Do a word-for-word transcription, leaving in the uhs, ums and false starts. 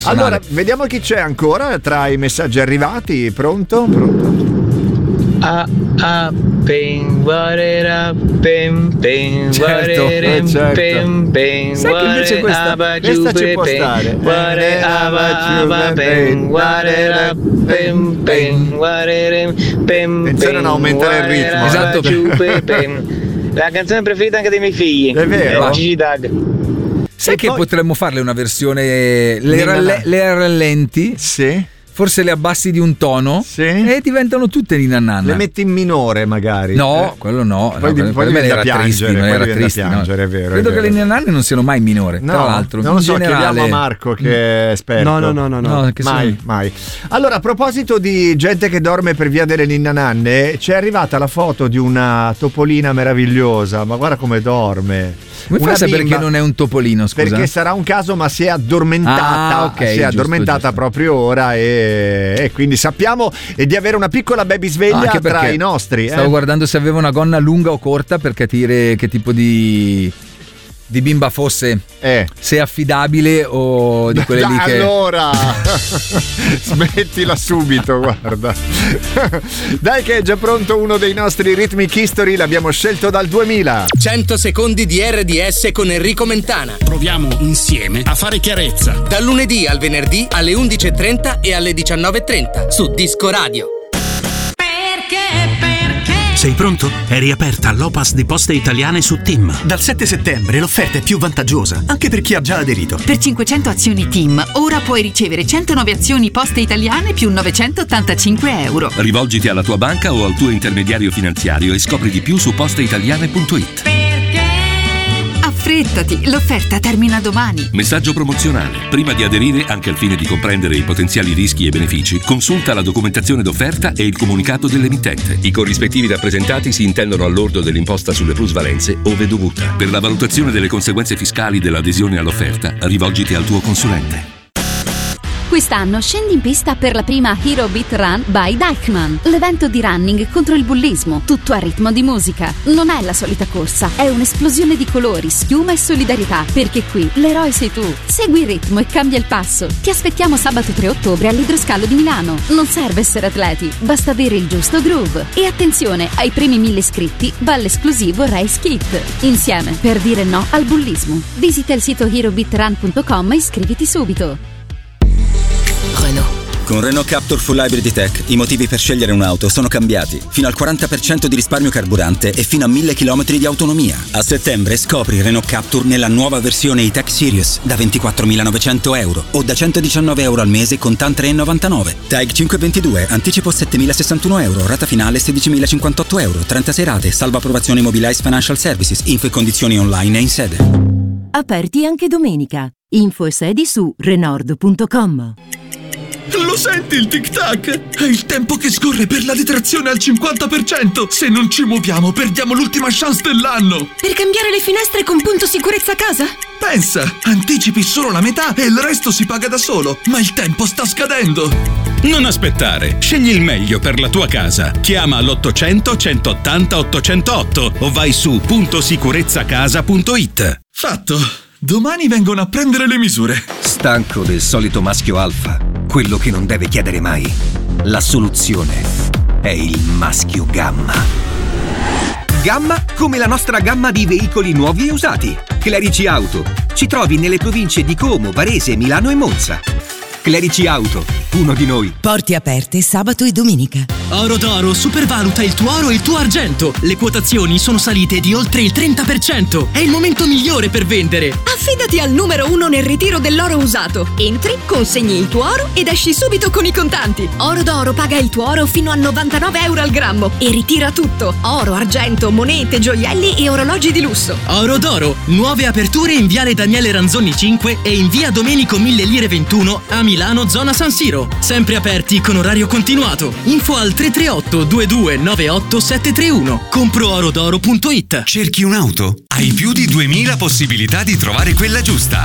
Allora, vediamo chi c'è ancora tra i messaggi arrivati. Pronto? Pronto? Ah, ah, ping, guarera, ping, ping, certo, guarera, eh, certo. ping, ping, sai che invece questa, questa ci può stare. Iniziano a aumentare il ritmo. Esatto. La canzone preferita anche dei miei figli. È vero. Gigi Dag. Sai che poi potremmo farle una versione le, ralle, le rallenti? Sì. Forse le abbassi di un tono, sì, e diventano tutte Ninna Nanna. Le metti in minore magari. No, eh. quello no. Poi, no, poi me era piangere, tristi, era poi tristi, piangere, no. è vero. Credo è vero. che le Ninna Nanne non siano mai minore, no, tra l'altro. Non lo so, generale... chiediamo a Marco che è esperto. No, no, no, no, no. no mai, sono... mai. Allora, a proposito di gente che dorme per via delle Ninna Nanne, ci è arrivata la foto di una topolina meravigliosa, ma guarda come dorme. Come fai a sapere che non è un topolino, scusa? Perché sarà un caso, ma si è addormentata, ah, okay, si è giusto, addormentata giusto. proprio ora e, e quindi sappiamo e di avere una piccola baby sveglia ah, tra i nostri. Stavo eh? guardando se aveva una gonna lunga o corta per capire che tipo di... di bimba fosse, eh. se affidabile o di quelle da, lì che allora smettila subito, guarda. Dai che è già pronto uno dei nostri Rhythmic History, l'abbiamo scelto dal duemila. cento secondi di R D S con Enrico Mentana. Proviamo insieme a fare chiarezza. Dal lunedì al venerdì alle undici e trenta e alle diciannove e trenta su Disco Radio. Sei pronto? È riaperta l'Opas di Poste Italiane su Tim. Dal sette settembre l'offerta è più vantaggiosa, anche per chi ha già aderito. Per cinquecento azioni Tim, ora puoi ricevere centonove azioni Poste Italiane più novecentottantacinque euro. Rivolgiti alla tua banca o al tuo intermediario finanziario e scopri di più su posteitaliane punto it. Affrettati, l'offerta termina domani. Messaggio promozionale. Prima di aderire, anche al fine di comprendere i potenziali rischi e benefici, consulta la documentazione d'offerta e il comunicato dell'emittente. I corrispettivi rappresentati si intendono al lordo dell'imposta sulle plusvalenze ove dovuta. Per la valutazione delle conseguenze fiscali dell'adesione all'offerta, rivolgiti al tuo consulente. Quest'anno scendi in pista per la prima Hero Beat Run by Deichmann, l'evento di running contro il bullismo, tutto a ritmo di musica. Non è la solita corsa, è un'esplosione di colori, schiuma e solidarietà, perché qui l'eroe sei tu. Segui il ritmo e cambia il passo. Ti aspettiamo sabato tre ottobre all'Idroscalo di Milano. Non serve essere atleti, basta avere il giusto groove. E attenzione, ai primi mille iscritti va l'esclusivo Race Kit. Insieme per dire no al bullismo. Visita il sito hero beat run punto com e iscriviti subito. Renault. Con Renault Captur Full Hybrid Tech i motivi per scegliere un'auto sono cambiati. Fino al quaranta per cento di risparmio carburante e fino a mille chilometri di autonomia. A settembre scopri Renault Captur nella nuova versione E-Tech Sirius da ventiquattromilanovecento euro o da centodiciannove euro al mese con TAN tre virgola novantanove. Tag cinquecentoventidue, anticipo settemilasessantuno euro, rata finale sedicimilacinquantotto euro, trentasei rate, salvo approvazione Mobilize Financial Services, info e condizioni online e in sede. Aperti anche domenica. Info e sedi su renord punto com. Lo senti il tic-tac? È il tempo che scorre per la detrazione al cinquanta per cento. Se non ci muoviamo, perdiamo l'ultima chance dell'anno. Per cambiare le finestre con punto sicurezza casa? Pensa, anticipi solo la metà e il resto si paga da solo. Ma il tempo sta scadendo. Non aspettare. Scegli il meglio per la tua casa. Chiama all'ottocento centottanta ottocentotto o vai su punto sicurezza casa punto it. Fatto. Domani vengono a prendere le misure. Stanco del solito maschio alfa, quello che non deve chiedere mai. La soluzione è il maschio gamma. Gamma come la nostra gamma di veicoli nuovi e usati. Clerici Auto. Ci trovi nelle province di Como, Varese, Milano e Monza. Clerici Auto, uno di noi. Porte aperte sabato e domenica. Oro d'Oro supervaluta il tuo oro e il tuo argento. Le quotazioni sono salite di oltre il trenta per cento. È il momento migliore per vendere. Affidati al numero uno nel ritiro dell'oro usato. Entri, consegni il tuo oro ed esci subito con i contanti. Oro d'Oro paga il tuo oro fino a novantanove euro al grammo e ritira tutto. Oro, argento, monete, gioielli e orologi di lusso. Oro d'Oro. Nuove aperture in viale Daniele Ranzoni cinque e in via Domenico mille lire ventuno a Milano, zona San Siro. Sempre aperti con orario continuato. Info al tre tre otto due due nove otto sette tre uno. compro oro d'oro punto it. Cerchi un'auto? Hai più di duemila possibilità di trovare quella giusta.